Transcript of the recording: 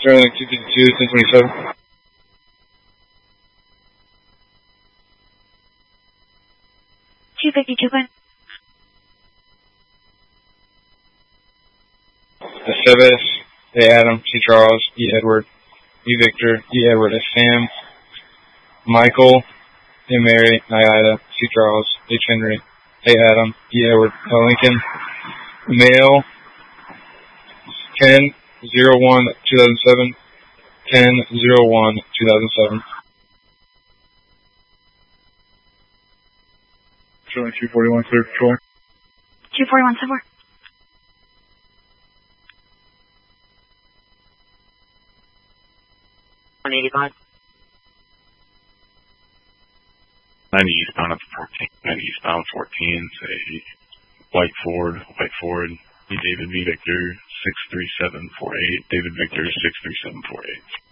Sterling 252, 1027. Aceves, A. Adam, C. Charles, E. Edward, E. Victor, E. Edward, S. Sam, Michael, A. Mary, I. Ida, C. Charles, H. Henry, A. Adam, E. Edward, L. Lincoln. Male, 10-01-2007, 10-01-2007. Sterling 241, clear control. 241, somewhere. $185. 90 eastbound up to 14. 90 eastbound 14, say White Ford, E. David V. Victor 63748, David Victor 63748.